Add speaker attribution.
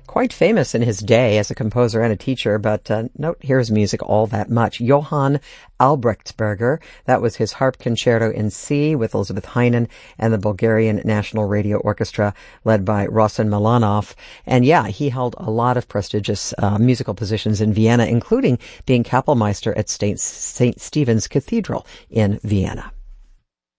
Speaker 1: quite famous in his day as a composer and a teacher, but don't hear his music all that much. Johann Albrechtsberger, that was his harp concerto in C with Elizabeth Heinen and the Bulgarian National Radio Orchestra led by Rossen Milanov. And yeah, he held a lot of prestigious musical positions in Vienna, including being Kapellmeister at St. Stephen's Cathedral in Vienna.